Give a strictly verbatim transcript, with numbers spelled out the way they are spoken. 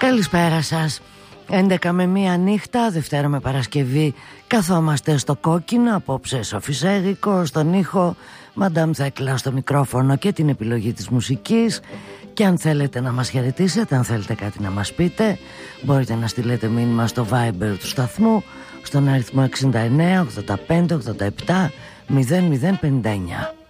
Καλησπέρα σας. έντεκα με μία νύχτα, Δευτέρα με Παρασκευή, καθόμαστε στο κόκκινο. Απόψε Σοφισέρικο, στον ήχο, Μαντάμ Θέκλα στο μικρόφωνο και την επιλογή της μουσικής. Και αν θέλετε να μας χαιρετήσετε, αν θέλετε κάτι να μας πείτε, μπορείτε να στείλετε μήνυμα στο Viber του σταθμού στον αριθμό εξήντα εννέα ογδόντα πέντε ογδόντα επτά μηδέν μηδέν πενήντα εννιά.